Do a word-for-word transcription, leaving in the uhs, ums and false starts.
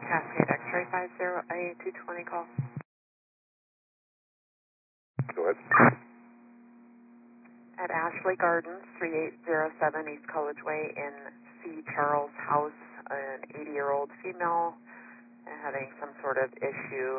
Cascade X-ray five zero A two twenty call. Go ahead. At Ashley Gardens, three eight zero seven East College Way in C. Charles House, an eighty-year-old female having some sort of issue